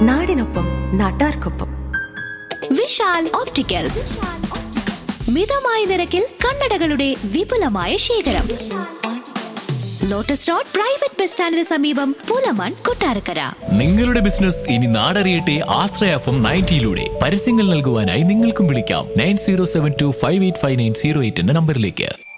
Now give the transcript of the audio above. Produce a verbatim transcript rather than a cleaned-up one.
നാടിനൊപ്പം നാട്ടാർക്കൊപ്പം. വിശാൽ ഓപ്റ്റിക്കൽസ്, മിതമായ നിരക്കിൽ കണ്ണടകളുടെ വിപുലമായ ശേഖരം. ലോട്ടസ് റോഡ് പ്രൈവറ്റ് ബസ് സ്റ്റാൻഡിന് സമീപം, പുലമൺ, കൊട്ടാരക്കര. നിങ്ങളുടെ ബിസിനസ് ഇനി നാടറിയട്ടെ ആശ്രയ എഫ് എം നയൻറ്റിയിലൂടെ. പരസ്യങ്ങൾ നൽകുവാനായി നിങ്ങൾക്കും വിളിക്കാം nine zero seven to five eight five nine zero eight എന്ന നമ്പറിലേക്ക്.